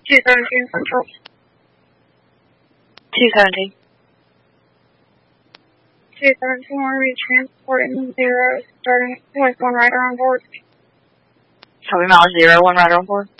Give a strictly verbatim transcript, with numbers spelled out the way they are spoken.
two seventeen Central. two seventeen. two seventeen, we're going to be transporting zero, starting with one rider on board. Copy mileage zero, one rider on board.